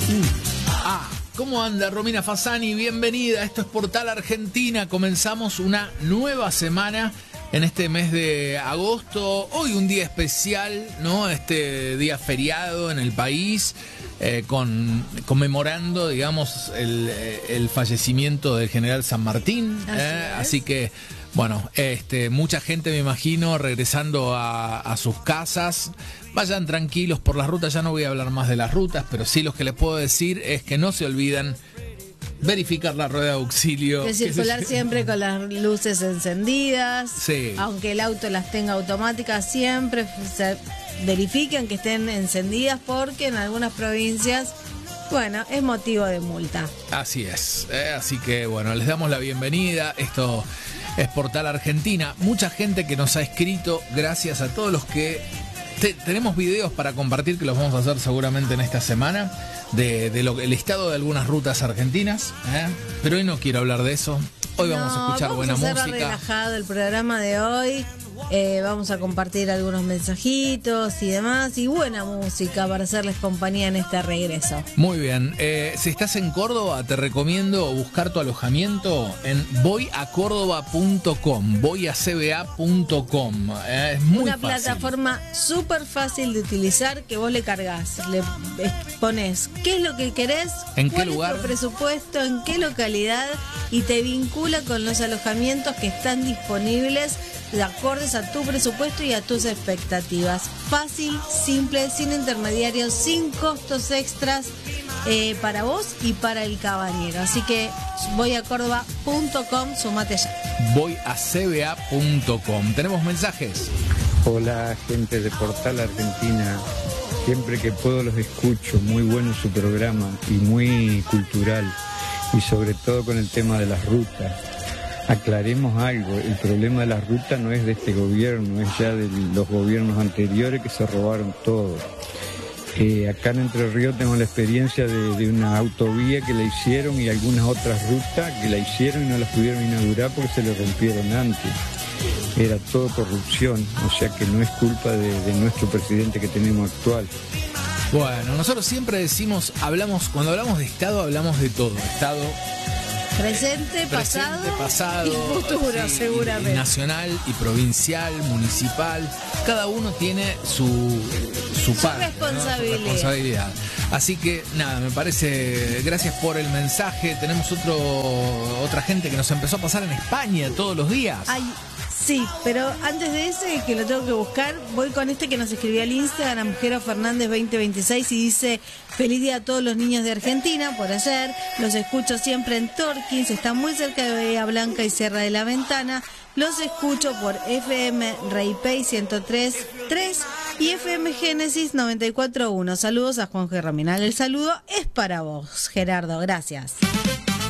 ¿Cómo anda Romina Fasani? Bienvenida, esto es Portal Argentina. Comenzamos una nueva semana en este mes de agosto. Hoy un día especial, ¿no? Este día feriado en el país, conmemorando, digamos, el fallecimiento del general San Martín. Así que, bueno, mucha gente, me imagino, regresando a sus casas. Vayan tranquilos por las rutas, ya no voy a hablar más de las rutas, pero sí lo que les puedo decir es que no se olviden verificar la rueda de auxilio. De circular siempre con las luces encendidas, sí. Aunque el auto las tenga automáticas, siempre verifiquen que estén encendidas porque en algunas provincias, bueno, es motivo de multa. Así es, así que bueno, les damos la bienvenida. Esto es Portal Argentina. Mucha gente que nos ha escrito, gracias a todos los que... Tenemos videos para compartir que los vamos a hacer seguramente en esta semana el estado de algunas rutas argentinas, pero hoy no quiero hablar de eso. Hoy vamos a escuchar buena música. Vamos a hacer relajado el programa de hoy. Vamos a compartir algunos mensajitos y demás, y buena música para hacerles compañía en este regreso. Muy bien, si estás en Córdoba te recomiendo buscar tu alojamiento en voyacórdoba.com, voyacba.com. Es muy una fácil. Plataforma súper fácil de utilizar, que vos le cargas, le pones qué es lo que querés, en cuál qué lugar, es tu presupuesto, en qué localidad, y te vincula con los alojamientos que están disponibles de acordes a tu presupuesto y a tus expectativas. Fácil, simple, sin intermediarios, sin costos extras para vos y para el cabañero. Así que voyacórdoba.com, sumate ya. voyacba.com. Tenemos mensajes. Hola, gente de Portal Argentina. Siempre que puedo los escucho. Muy bueno su programa y muy cultural. Y sobre todo con el tema de las rutas. Aclaremos algo, el problema de la ruta no es de este gobierno, es ya de los gobiernos anteriores que se robaron todo. Acá en Entre Ríos tengo la experiencia de una autovía que la hicieron y algunas otras rutas que la hicieron y no las pudieron inaugurar porque se le rompieron antes. Era todo corrupción, o sea que no es culpa de nuestro presidente que tenemos actual. Bueno, nosotros siempre decimos, cuando hablamos de Estado, hablamos de todo. Estado... Presente, pasado y futuro, sí, seguramente. Y nacional y provincial, municipal. Cada uno tiene su parte, responsabilidad. ¿no? Su responsabilidad. Así que nada, me parece, gracias por el mensaje. Tenemos otra gente que nos empezó a pasar en España todos los días. Ay, sí, pero antes de ese, que lo tengo que buscar, voy con este que nos escribió al Instagram, Jero Fernández 2026, y dice: feliz día a todos los niños de Argentina por ayer, los escucho siempre en Torkins, está muy cerca de Bahía Blanca y Sierra de la Ventana, los escucho por FM Reipey 103.3 y FM Génesis 94.1. Saludos a Juan G. Raminal. El saludo es para vos, Gerardo, gracias.